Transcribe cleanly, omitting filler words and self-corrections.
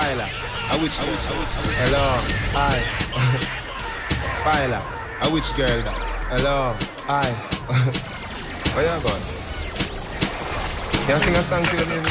Baila, a which girl? Hello, hi. Baila, a which girl? Hello, hi. Where you going? Can I sing a song to you, baby?